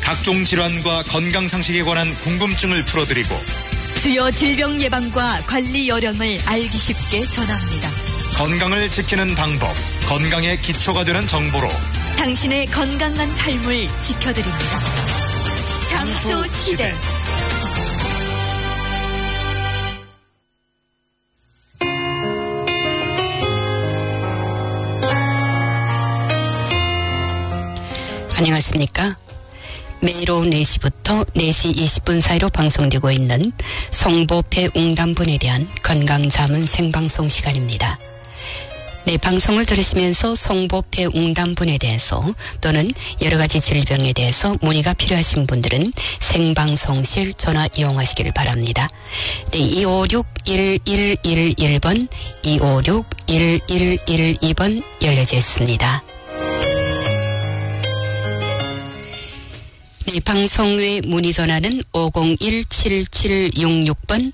각종 질환과 건강상식에 관한 궁금증을 풀어드리고 주요 질병 예방과 관리 요령을 알기 쉽게 전합니다. 건강을 지키는 방법, 건강의 기초가 되는 정보로 당신의 건강한 삶을 지켜드립니다. 장수시대. 안녕하십니까? 매일 오후 4시부터 4시 20분 사이로 방송되고 있는 성보폐 웅담분에 대한 건강자문 생방송 시간입니다. 네, 방송을 들으시면서 성보폐 웅담분에 대해서 또는 여러 가지 질병에 대해서 문의가 필요하신 분들은 생방송실 전화 이용하시길 바랍니다. 네, 256-1111번, 256-1112번 열려져 있습니다. 네, 방송 외 문의 전화는 501-7766번,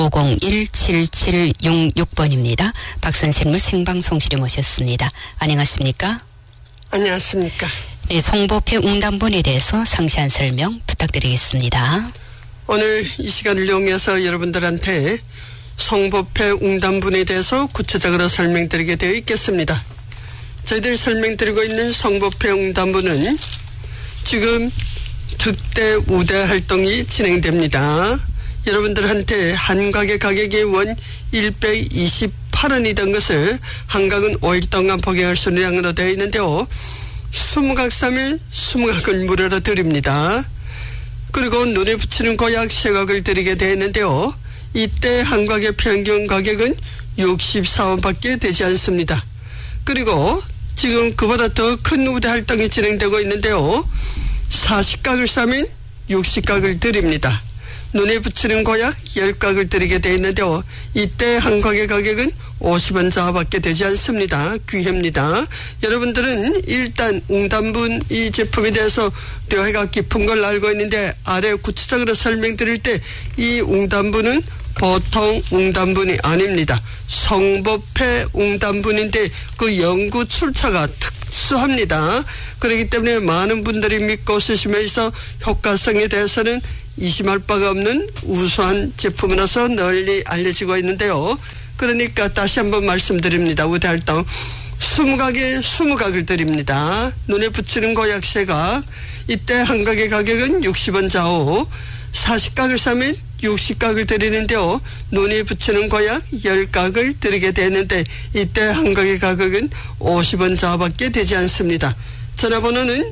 501-7766번입니다. 박선생님을 생방송실에 모셨습니다. 안녕하십니까? 안녕하십니까? 네, 성보폐 웅담분에 대해서 상세한 설명 부탁드리겠습니다. 오늘 이 시간을 이용해서 여러분들한테 성보폐 웅담분에 대해서 구체적으로 설명드리게 되어 있겠습니다. 저희들이 설명드리고 있는 성보폐 웅담분은 지금 특대 우대 활동이 진행됩니다. 여러분들한테 한각의 가격이 원 128원이던 것을 한각은 5일 동안 복용할 수 있는 양으로 되어 있는데요. 20각 사면 20각을 무료로 드립니다. 그리고 눈에 붙이는 고약 3각을 드리게 되어 있는데요. 이때 한각의 평균 가격은 64원밖에 되지 않습니다. 그리고 지금 그보다 더 큰 우대 활동이 진행되고 있는데요. 40각을 싸면 60각을 드립니다. 눈에 붙이는 고약 10각을 드리게 되어 있는데요. 이때 한 각의 가격은 50원 자하밖에 되지 않습니다. 귀합니다. 여러분들은 일단 웅담분 이 제품에 대해서 뇌가 깊은 걸 알고 있는데 아래 구체적으로 설명드릴 때 이 웅담분은 보통 웅담분이 아닙니다. 성보폐 웅담분인데 그 연구 출처가 특수합니다. 그렇기 때문에 많은 분들이 믿고 쓰시면서 효과성에 대해서는 의심할 바가 없는 우수한 제품이라서 널리 알려지고 있는데요. 그러니까 다시 한번 말씀드립니다. 우대활동 20각에 20각을 드립니다. 눈에 붙이는 고약 3각, 이때 한 각의 가격은 60원 좌우, 40각을 사면 60각을 드리는데요. 눈에 붙이는 고약 10각을 드리게 되는데 이때 한 각의 가격은 50원 자하밖에 되지 않습니다. 전화번호는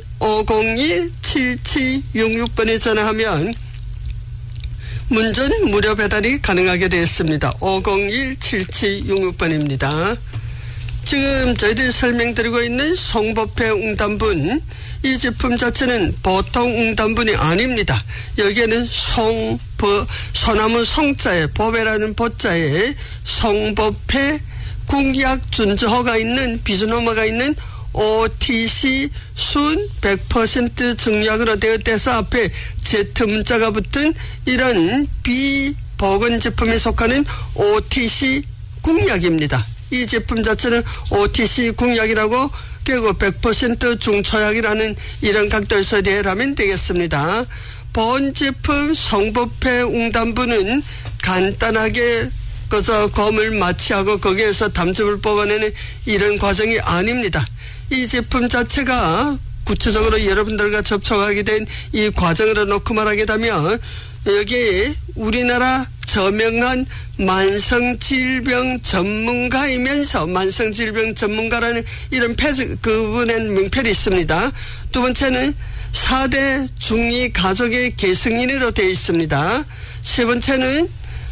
501-7766번에 전화하면 문전 무료 배달이 가능하게 되었습니다. 501-7766번입니다. 지금 저희들이 설명드리고 있는 성보폐 웅담분, 이 제품 자체는 보통 웅담분이 아닙니다. 여기에는 소나무 성자에 보배라는 보자에 성보폐 공약 준저호가 있는 비준호모가 있는 OTC 순 100% 증약으로 되어서 앞에 Z문자가 붙은 이런 비보건 제품에 속하는 OTC 공약입니다. 이 제품 자체는 OTC 공약이라고 결국 100% 중초약이라는 이런 각도에서 이해하면 되겠습니다. 본 제품 성보폐 웅담분은 간단하게 그저 검을 마취하고 거기에서 담즙을 뽑아내는 이런 과정이 아닙니다. 이 제품 자체가 구체적으로 여러분들과 접촉하게 된 이 과정으로 놓고 말하게 되면 여기 우리나라 저명한 만성질병 전문가이면서 만성질병 전문가라는 이런 그분의 명패이 있습니다. 두 번째는 4대 중위 가족의 계승인으로 되어 있습니다. 세 번째는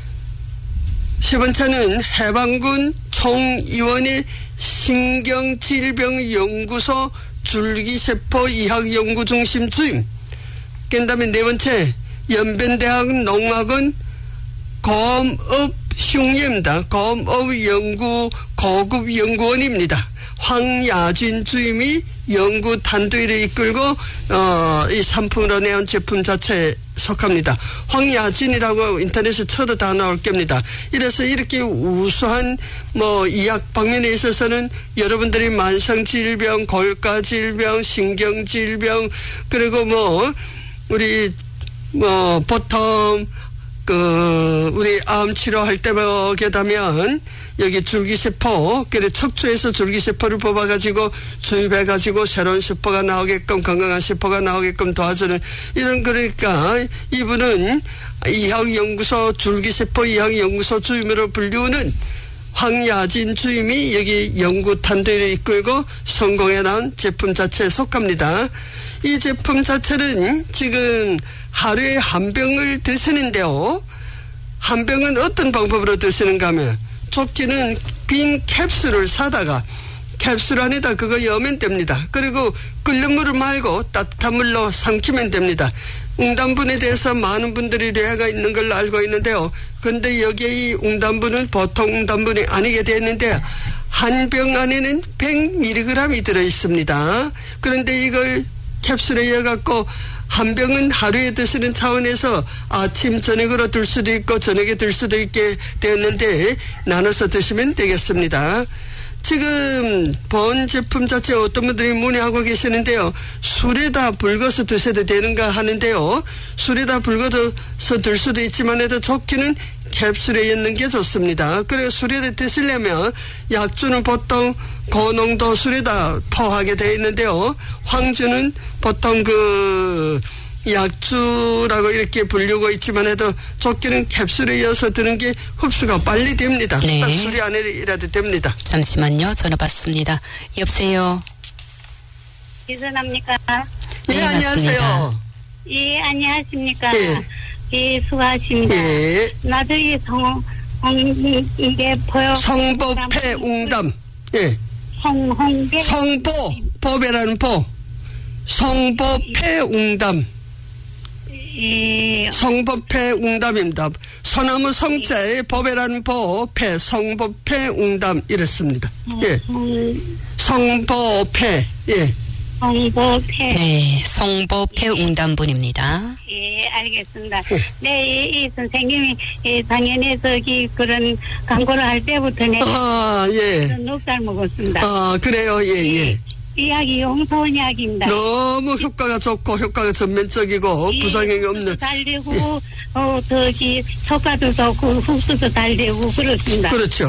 해방군 총위원회 신경질병연구소 줄기세포 이학연구중심 주임. 그다음에 네 번째 연변대학 농학원 검업흉예입니다. 검업연구 고급 연구원입니다. 황야진 주임이 연구 단도위를 이끌고 이 상품으로 내온 제품 자체에 속합니다. 황야진이라고 인터넷에 쳐도 다 나올 겁니다. 이래서 이렇게 우수한 이약 방면에 있어서는 여러분들이 만성질병, 골가질병, 신경질병, 그리고 우리 보통 우리 암 치료할 때 보게 되면 여기 줄기세포, 그래 척추에서 줄기세포를 뽑아가지고 주입해가지고 새로운 세포가 나오게끔, 건강한 세포가 나오게끔 도와주는 이런, 그러니까 이분은 이학연구소 줄기세포 이학연구소 주임으로 불리우는 황야진 주임이 여기 연구단들을 이끌고 성공해 나온 제품 자체에 속합니다. 이 제품 자체는 지금 하루에 한 병을 드시는데요. 한 병은 어떤 방법으로 드시는가 하면 좋기는 빈 캡슐을 사다가 캡슐 안에다 그거 여면 됩니다. 그리고 끓는 물을 말고 따뜻한 물로 삼키면 됩니다. 웅담분에 대해서 많은 분들이 뇌가 있는 걸로 알고 있는데요. 그런데 여기에 이 웅담분은 보통 웅담분이 아니게 되었는데 한 병 안에는 100mg이 들어있습니다. 그런데 이걸 캡슐에 이어갖고 한 병은 하루에 드시는 차원에서 아침 저녁으로 들 수도 있고 저녁에 들 수도 있게 되었는데 나눠서 드시면 되겠습니다. 지금 본 제품 자체 어떤 분들이 문의하고 계시는데요. 술에다 불궈서 드셔도 되는가 하는데요. 술에다 불궈서 들 수도 있지만 해도 좋기는 캡슐에 넣는 게 좋습니다. 그래서 술에다 드시려면 약주는 보통 고농도 술에다 포하게 되어 있는데요. 황주는 보통 약주라고 이렇게 불리고 있지만 해도 좋기는 캡슐에 이어서 드는 게 흡수가 빨리 됩니다. 네. 딱 술이 아니라도 됩니다. 잠시만요. 전화 받습니다. 여보세요. 기선합니까? 네, 안녕하세요. 예, 안녕하십니까? 예. 예, 수고하십니다. 예. 나도 이 이게 보여. 성보폐 웅담. 예. 성홍배. 보배라는 보. 성보폐 웅담. 예. 성보폐 웅담입니다. 소나무 성자에 보배라는 보, 성보폐 웅담 이렇습니다. 예. 성보폐. 예. 성보폐. 네, 성보폐 웅담분입니다. 예, 알겠습니다. 네, 이 선생님이 당연히 그런 광고를 할 때부터 내가 예. 녹살 먹었습니다. 그래요. 예. 이 약이 용서원 약입니다. 너무 효과가 좋고 효과가 전면적이고 부작용이 없는. 달리고 효과도 좋고 흡수도 잘 되고 그렇습니다. 그렇죠.